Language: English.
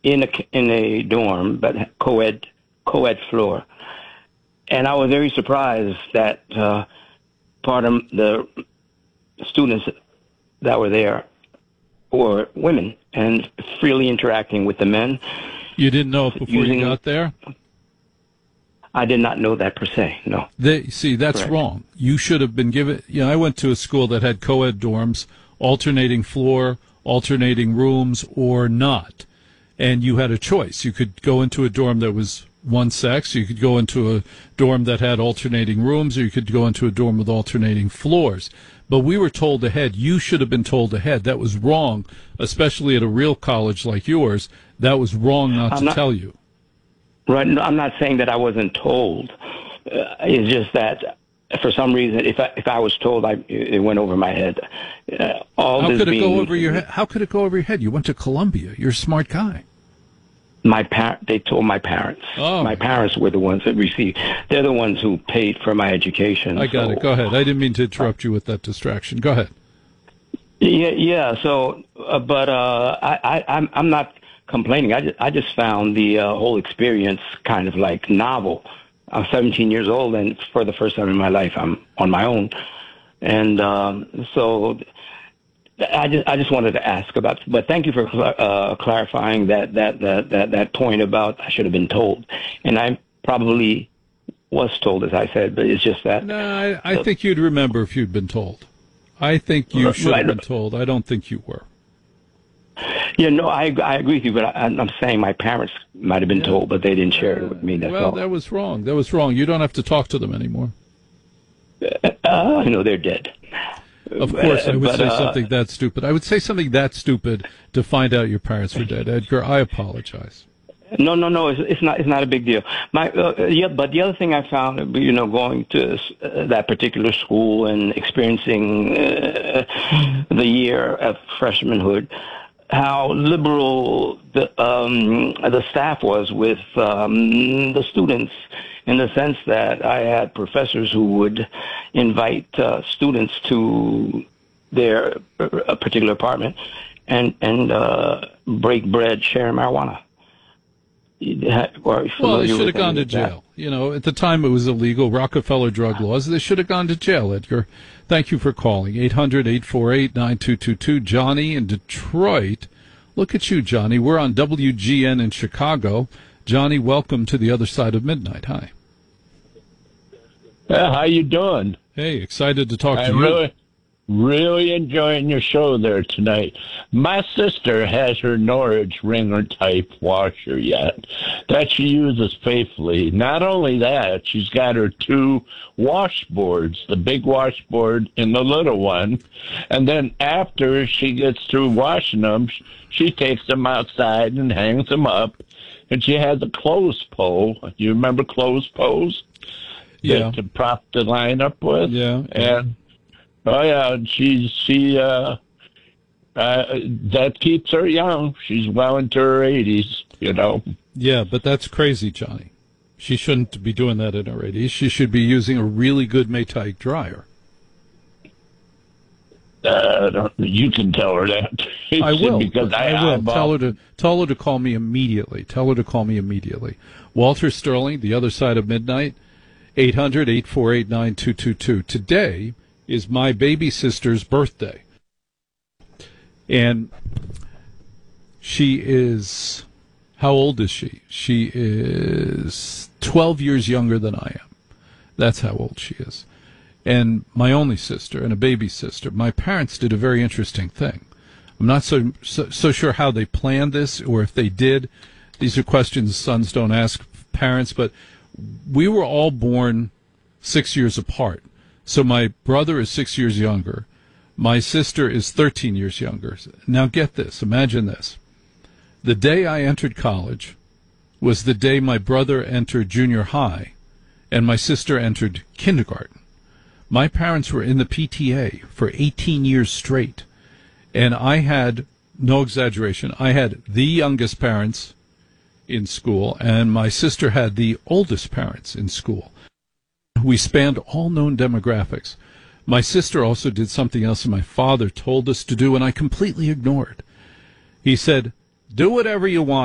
in a dorm, but co-ed floor, and I was very surprised that part of the students that were there were women and freely interacting with the men. You didn't know it before you got there? I did not know that per se, no. See, that's Correct. wrong. You should have been given, I went to a school that had co-ed dorms, alternating floor, alternating rooms, or not. And you had a choice. You could go into a dorm that was one sex, you could go into a dorm that had alternating rooms, or you could go into a dorm with alternating floors. But we were told ahead. You should have been told ahead. That was wrong, especially at a real college like yours. That was wrong not to tell you. Right. No, I'm not saying that I wasn't told. It's just that for some reason, if I was told, it went over my head. How could it go over your head? How could it go over your head? You went to Columbia. You're a smart guy. They told my parents. Oh. My parents were the ones that received. They're the ones who paid for my education. I got it. Go ahead. I didn't mean to interrupt you with that distraction. Go ahead. Yeah. So, but I'm not complaining. I just found the whole experience kind of like novel. I'm 17 years old, and for the first time in my life, I'm on my own, and so I just wanted to ask about. But thank you for clarifying that point about I should have been told, and I probably was told, as I said, but it's just that. No, I think you'd remember if you'd been told. I think you should have been told. I don't think you were. Yeah, no, I agree with you, but I'm saying my parents might have been told, but they didn't share it with me. That's all. That was wrong. That was wrong. You don't have to talk to them anymore. No, they're dead. Of course, I would say something that stupid. I would say something that stupid to find out your parents were dead. Edgar, I apologize. No, it's not a big deal. But the other thing I found, going to that particular school and experiencing the year of freshmanhood, how liberal the staff was with the students, in the sense that I had professors who would invite students to their particular apartment and break bread, share marijuana. Well, they should have gone to jail. At the time it was illegal, Rockefeller drug laws. They should have gone to jail, Edgar. Thank you for calling. 800-848-9222. Johnny in Detroit. Look at you, Johnny. We're on WGN in Chicago. Johnny, welcome to the other side of midnight. Hi. How you doing? Hey, excited to talk to you. Really enjoying your show there tonight. My sister has her Norwich Ringer type washer yet that she uses faithfully. Not only that, she's got her two washboards, the big washboard and the little one. And then after she gets through washing them, she takes them outside and hangs them up. And she has a clothes pole. You remember clothes poles? Yeah. To prop the line up with? Yeah. And oh yeah, that keeps her young. She's well into her 80s, Yeah, but that's crazy, Johnny. She shouldn't be doing that in her 80s. She should be using a really good Maytag dryer. You can tell her that. I will. Because I will. Tell her to call me immediately. Tell her to call me immediately. Walter Sterling, The Other Side of Midnight, 800-848-9222. Today is my baby sister's birthday. And she is, how old is she? She is 12 years younger than I am. That's how old she is. And my only sister and a baby sister. My parents did a very interesting thing. I'm not so sure how they planned this or if they did. These are questions sons don't ask parents, but we were all born 6 years apart. So my brother is 6 years younger. My sister is 13 years younger. Now get this. Imagine this. The day I entered college was the day my brother entered junior high and my sister entered kindergarten. My parents were in the PTA for 18 years straight. And I had, no exaggeration, I had the youngest parents in school and my sister had the oldest parents in school. We spanned all known demographics. My sister also did something else my father told us to do, and I completely ignored. He said, do whatever you want.